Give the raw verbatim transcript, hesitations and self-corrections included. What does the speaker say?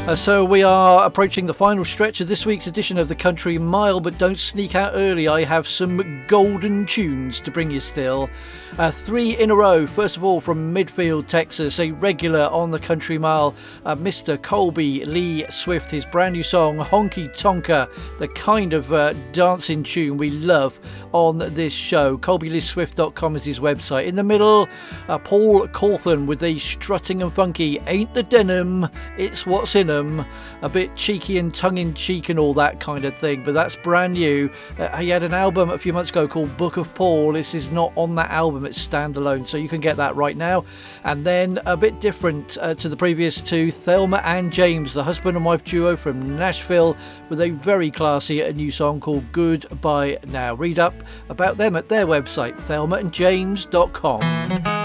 Uh, so we are approaching the final stretch of this week's edition of the Country Mile, but don't sneak out early. I have some golden tunes to bring you still. Uh, three in a row. First of all, from Midfield, Texas, a regular on the Country Mile, uh, Mister Colby Lee Swift, his brand new song, Honky Tonka, the kind of uh, dancing tune we love on this show. colby lee swift dot com is his website. In the middle, uh, Paul Cawthon with the strutting and funky Ain't the Denim, It's What's in 'em. A bit cheeky and tongue-in-cheek and all that kind of thing, but that's brand new. Uh, he had an album a few months ago called Book of Paul. This is not on that album, it's standalone, so you can get that right now. And then a bit different uh, to the previous two, Thelma and James, the husband and wife duo from Nashville, with a very classy a new song called Goodbye Now. Read up about them at their website, thelma and james dot com.